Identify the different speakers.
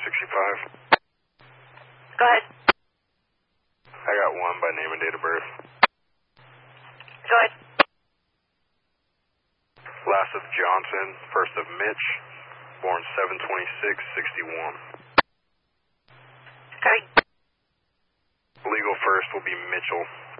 Speaker 1: 65.
Speaker 2: Go ahead.
Speaker 1: I got one by name and date of birth.
Speaker 2: Go ahead.
Speaker 1: Last of Johnson, first of Mitch, born 7/26/61.
Speaker 2: Okay.
Speaker 1: Legal first will be Mitchell.